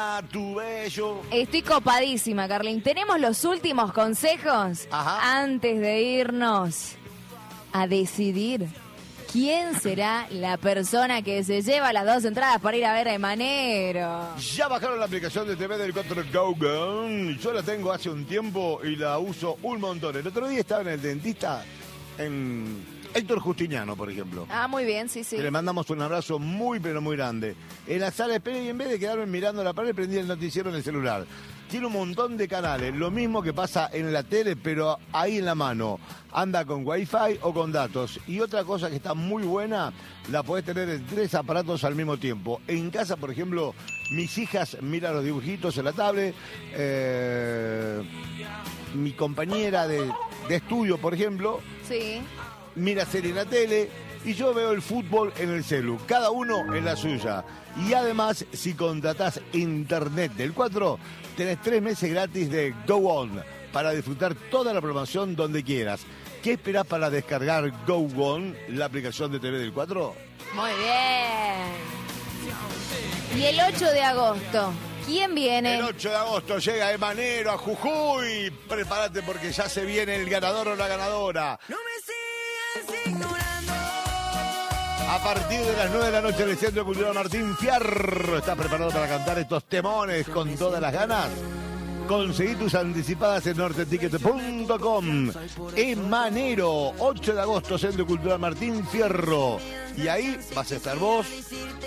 Morena, tu bello. Estoy copadísima, Carlín. ¿Tenemos los últimos consejos? Ajá. Antes de irnos a decidir quién será la persona que se lleva las 2 entradas para ir a ver a Emanero. Ya bajaron la aplicación de TV del 4 Go Go. Yo la tengo hace un tiempo y la uso un montón. El otro día estaba en el dentista, en Héctor Justiniano, por ejemplo. Ah, muy bien, sí, sí. Que le mandamos un abrazo muy, pero muy grande. En la sala de espera, y en vez de quedarme mirando la pared, prendí el noticiero en el celular. Tiene un montón de canales, lo mismo que pasa en la tele, pero ahí en la mano. Anda con wifi o con datos. Y otra cosa que está muy buena, la podés tener en 3 aparatos al mismo tiempo. En casa, por ejemplo, mis hijas miran los dibujitos en la tablet. Mi compañera de estudio, por ejemplo, Sí. mira serie en la tele y yo veo el fútbol en el celu, cada uno en la suya. Y además, si contratás internet del 4, tenés 3 meses gratis de Go On para disfrutar toda la programación donde quieras. ¿Qué esperás para descargar Go On, la aplicación de TV del 4? Muy bien. Y el 8 de agosto, ¿quién viene? El 8 de agosto llega Emanero a Jujuy. Prepárate porque ya se viene el ganador o la ganadora. No me sigas ignorando. A partir de las 9 de la noche en el Centro Cultural Martín Fierro. ¿Estás preparado para cantar estos temones con todas las ganas? Conseguí tus anticipadas en norteticket.com. Emanero, 8 de agosto, Centro Cultural Martín Fierro. Y ahí vas a estar vos,